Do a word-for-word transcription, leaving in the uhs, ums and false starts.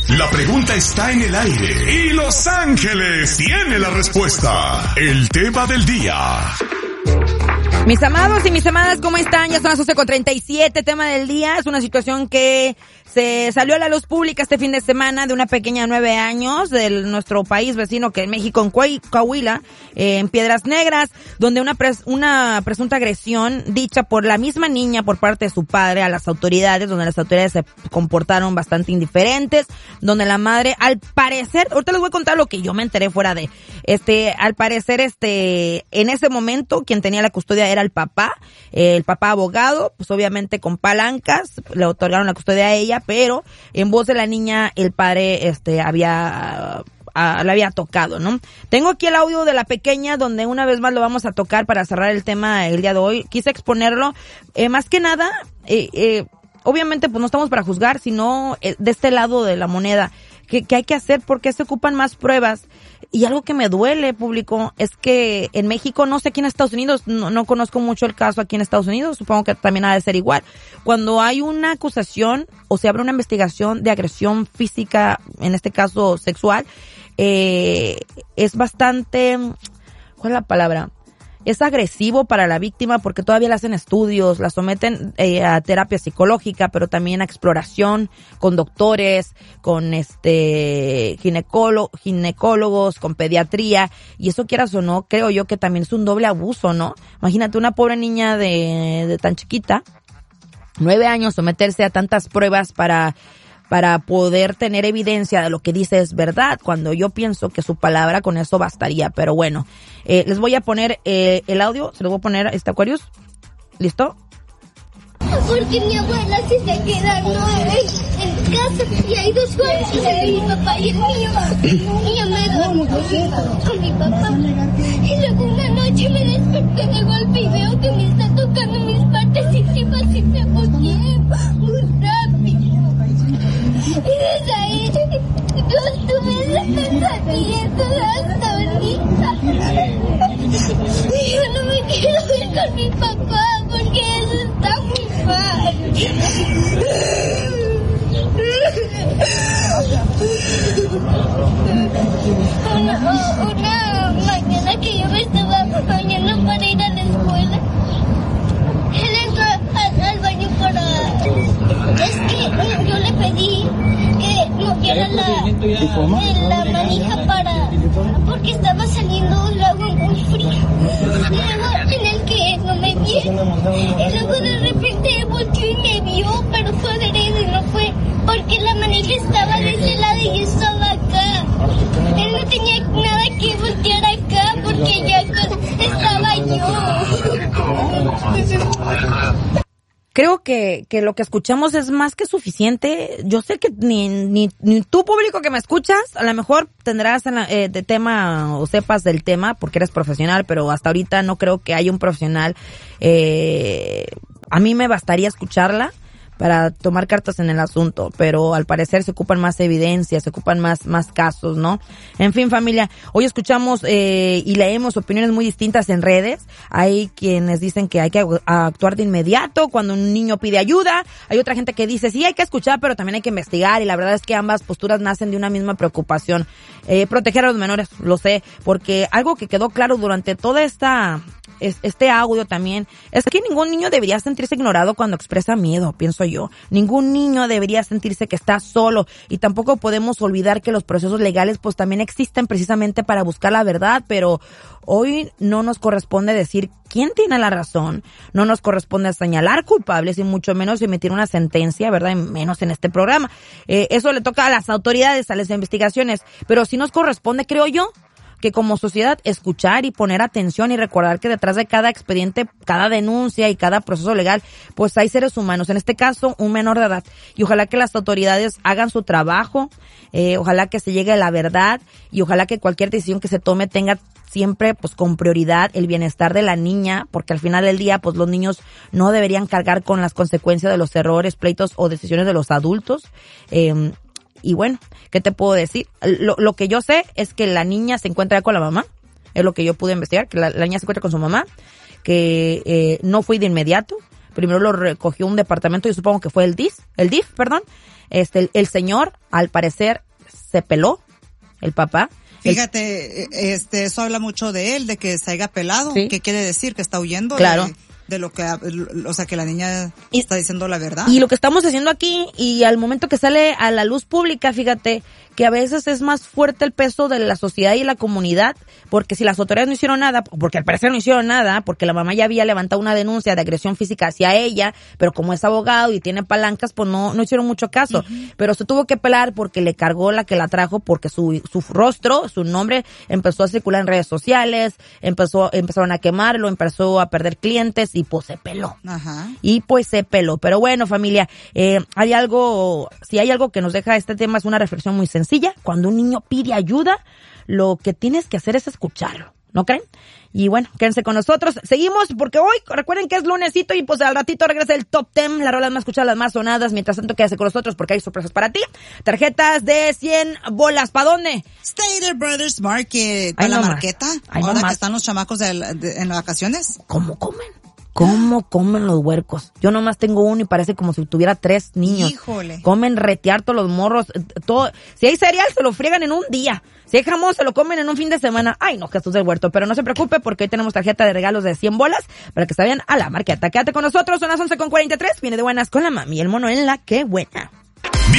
La pregunta está en el aire y Los Ángeles tiene la respuesta. El tema del día. Mis amados y mis amadas, ¿cómo están? Ya son las once con treinta y siete, tema del día. Es una situación que se salió a la luz pública este fin de semana de una pequeña de nueve años de nuestro país vecino, que en México, en Coahuila, eh, en Piedras Negras, donde una pres- una presunta agresión dicha por la misma niña por parte de su padre a las autoridades, donde las autoridades se comportaron bastante indiferentes, donde la madre, al parecer, ahorita les voy a contar lo que yo me enteré fuera de, este, al parecer, este, en ese momento, quien tenía la custodia era el papá, eh, el papá abogado, pues obviamente con palancas, le otorgaron la custodia a ella, pero en voz de la niña el padre este había uh, la había tocado, ¿no? Tengo aquí el audio de la pequeña donde una vez más lo vamos a tocar para cerrar el tema el día de hoy. Quise exponerlo, eh, más que nada, eh, eh, obviamente pues no estamos para juzgar, sino eh, de este lado de la moneda, que, que hay que hacer porque se ocupan más pruebas. Y algo que me duele, público, es que en México, no sé aquí en Estados Unidos, no, no conozco mucho el caso aquí en Estados Unidos, supongo que también ha de ser igual. Cuando hay una acusación o se abre una investigación de agresión física, en este caso sexual, eh, es bastante, ¿cuál es la palabra? Es agresivo para la víctima porque todavía le hacen estudios, la someten eh, a terapia psicológica, pero también a exploración con doctores, con este ginecólogo, ginecólogos, con pediatría, y eso quieras o no, creo yo que también es un doble abuso, ¿no? Imagínate una pobre niña de, de tan chiquita, nueve años, someterse a tantas pruebas para para poder tener evidencia de lo que dice es verdad, cuando yo pienso que su palabra con eso bastaría. Pero bueno, eh, les voy a poner eh, el audio, se lo voy a poner, este Aquarius, ¿listo? Porque mi abuela se está quedando en, en casa y hay dos cuartos, el de mi papá y el mío. Y yo me duermo con mi papá. Y luego una noche me desperté de golpe y veo que me está tocando mis partes íntimas y me apoyé muy rápido. Y desde ahí yo tuve ese pensamiento hasta ahorita. Y yo no me quiero ver con mi papá porque eso está muy mal. Una, una mañana que yo me estaba bañando para ir a la escuela, él entró al, al baño para... Es que yo le pedí que moviera la, la manija para... porque estaba saliendo un agua muy fría. Y luego en el que no me vieron. Y luego de repente volteó y me vio, pero fue adrede y no fue porque la manija estaba de ese lado y yo estaba acá. Él no tenía nada que voltear acá porque ya estaba yo. Creo que, que lo que escuchamos es más que suficiente. Yo sé que ni, ni, ni tú, público que me escuchas, a lo mejor tendrás en la, eh, de tema o sepas del tema porque eres profesional, pero hasta ahorita no creo que haya un profesional. Eh, a mí me bastaría escucharla para tomar cartas en el asunto, pero al parecer se ocupan más evidencias, se ocupan más más casos, ¿no? En fin, familia, hoy escuchamos eh, y leemos opiniones muy distintas en redes. Hay quienes dicen que hay que actuar de inmediato cuando un niño pide ayuda. Hay otra gente que dice, sí, hay que escuchar, pero también hay que investigar, y la verdad es que ambas posturas nacen de una misma preocupación. Eh, proteger a los menores, lo sé, porque algo que quedó claro durante toda esta... este audio también, es que ningún niño debería sentirse ignorado cuando expresa miedo, pienso yo. Ningún niño debería sentirse que está solo, y tampoco podemos olvidar que los procesos legales pues también existen precisamente para buscar la verdad, pero hoy no nos corresponde decir quién tiene la razón, no nos corresponde señalar culpables y mucho menos emitir una sentencia, ¿verdad? Y menos en este programa. Eh, eso le toca a las autoridades, a las investigaciones, pero sí nos corresponde, creo yo, que como sociedad escuchar y poner atención y recordar que detrás de cada expediente, cada denuncia y cada proceso legal, pues hay seres humanos, en este caso un menor de edad, y ojalá que las autoridades hagan su trabajo, eh, ojalá que se llegue a la verdad, y ojalá que cualquier decisión que se tome tenga siempre pues con prioridad el bienestar de la niña, porque al final del día pues los niños no deberían cargar con las consecuencias de los errores, pleitos o decisiones de los adultos. eh, Y bueno, ¿qué te puedo decir? Lo, lo que yo sé es que la niña se encuentra con la mamá, es lo que yo pude investigar, que la, la niña se encuentra con su mamá, que eh, no fue de inmediato, primero lo recogió un departamento, yo supongo que fue el D I F, el D I F, perdón, este, el, el señor, al parecer, se peló, el papá. Fíjate, el, este, eso habla mucho de él, de que se haya pelado. ¿Sí? ¿Qué quiere decir? Que está huyendo. Claro. De, de lo que, o sea, que la niña y, está diciendo la verdad. Y lo que estamos haciendo aquí, y al momento que sale a la luz pública, fíjate, que a veces es más fuerte el peso de la sociedad y la comunidad, porque si las autoridades no hicieron nada, porque al parecer no hicieron nada, porque la mamá ya había levantado una denuncia de agresión física hacia ella, pero como es abogado y tiene palancas, pues no, no hicieron mucho caso. Uh-huh. Pero se tuvo que pelar porque le cargó la que la trajo, porque su, su rostro, su nombre empezó a circular en redes sociales, empezó, empezaron a quemarlo, empezó a perder clientes y pues se peló. Ajá. Y pues se peló. Pero bueno, familia, eh, hay algo, si hay algo que nos deja este tema es una reflexión muy sencilla. Cuando un niño pide ayuda, lo que tienes que hacer es escucharlo, ¿no creen? Y bueno, quédense con nosotros. Seguimos porque hoy, recuerden que es lunesito y pues al ratito regresa el Top diez, las rolas más escuchadas, las más sonadas. Mientras tanto, quédese con nosotros porque hay sorpresas para ti. Tarjetas de cien bolas. ¿Para dónde? Stater Brothers Market. ¿Para la marqueta? Ay, Ahora no que están los chamacos de, de, en las vacaciones. ¿Cómo comen? ¿Cómo comen los huercos? Yo nomás tengo uno y parece como si tuviera tres niños. Híjole. Comen retear todos los morros, todo. Si hay cereal, se lo friegan en un día. Si hay jamón, se lo comen en un fin de semana. Ay, no, Jesús del Huerto. Pero no se preocupe porque hoy tenemos tarjeta de regalos de cien bolas para que se vayan a la marqueta. Quédate con nosotros, son las once con cuarenta y tres. Viene de buenas con la mami, el mono en la que buena.